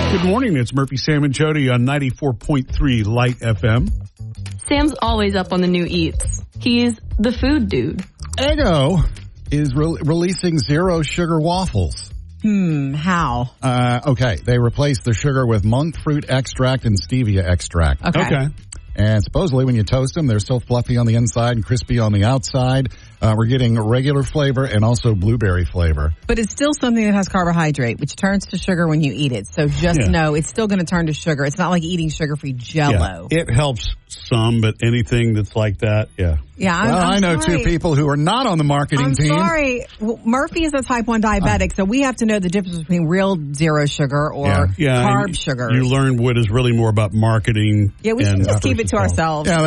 Good morning. It's Murphy, Sam, and Jody on 94.3 Light FM. Sam's always up on the new eats. He's the food dude. Eggo is releasing zero sugar waffles. How? Okay, they replaced the sugar with monk fruit extract and stevia extract. Okay. And supposedly when you toast them, they're still fluffy on the inside and crispy on the outside. We're getting regular flavor and also blueberry flavor. But it's still something that has carbohydrate, which turns to sugar when you eat it. So just know it's still going to turn to sugar. It's not like eating sugar-free Jell-O. Yeah, it helps some, but anything that's like that, Yeah, I know sorry. 2 people who are not on the marketing team. I'm sorry. Well, Murphy is a type 1 diabetic, so we have to know the difference between real zero sugar or carb sugar. You learn what is really more about marketing. Yeah, we should just keep it to ourselves. Yeah,